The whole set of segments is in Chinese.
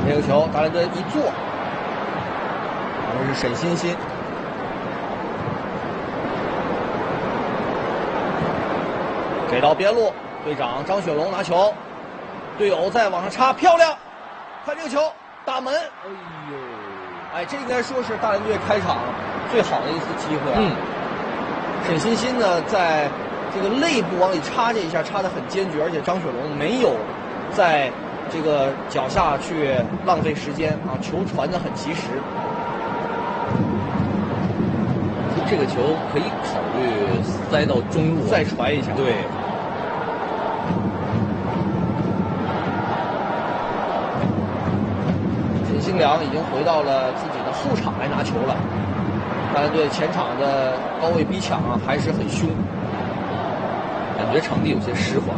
这个球，大连队一做，这是沈欣欣。给到边路，队长张雪龙拿球，队友再往上插，漂亮！看这个球，打门！哎呦，哎，这应该说是大连队开场最好的一次机会啊。沈欣欣呢，在这个肋部往里插这一下，插得很坚决，而且张雪龙没有在这个脚下去浪费时间啊，球传得很及时。 这个球可以考虑塞到中路， 再传一下。 对。 沈星良已经回到了自己的后场来拿球了。大连队前场的高位逼抢啊，还是很凶， 感觉场地有些湿滑。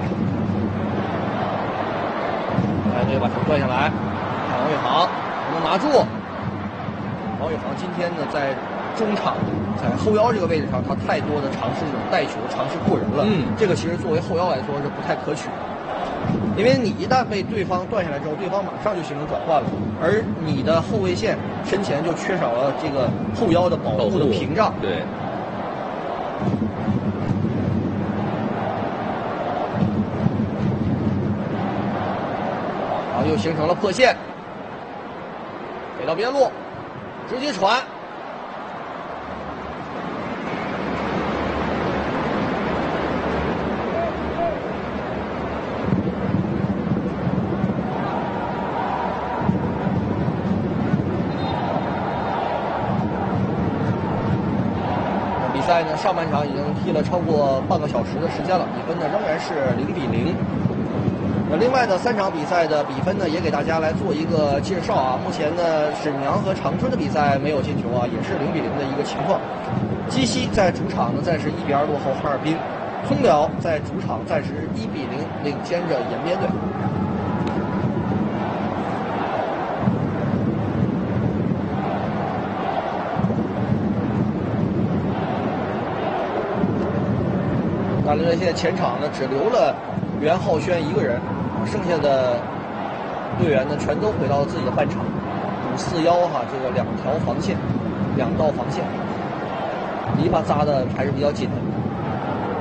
大连队把球断下来，看王宇航能拿住。王宇航今天呢，在中场，在后腰这个位置上，他太多的尝试这种带球，尝试过人了。这个其实作为后腰来说是不太可取的，因为你一旦被对方断下来之后，对方马上就形成转换了，而你的后卫线身前就缺少了这个后腰的保护的屏障。 对。 啊，又形成了破线，给到边路，直接传。比赛呢，上半场已经踢了超过半个小时的时间了，比分呢仍然是0-0。另外呢，3场比赛的比分呢，也给大家来做一个介绍啊。目前呢，沈阳和长春的比赛没有进球啊，也是0-0的一个情况。鸡西在主场呢暂时1-2落后哈尔滨，通辽在主场暂时1-0领先着延边队。大连队现在前场呢只留了袁浩轩一个人，剩下的队员呢全都回到了自己的半场，5-4-1哈，这个2道防线，篱笆扎的还是比较紧的。